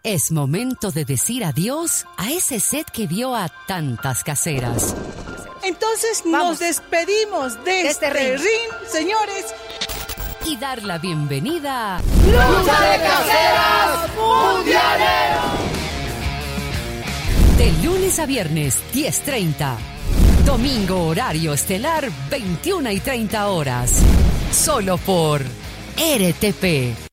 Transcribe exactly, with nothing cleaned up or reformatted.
Es momento de decir adiós a ese set que vio a tantas caseras. Entonces Vamos. nos despedimos de, De este, este ring. ring, señores. Y dar la bienvenida a ¡Lucha de Caseras Mundiales! de lunes a viernes, diez treinta. Domingo, horario estelar, veintiuna y treinta horas. Solo por R T P.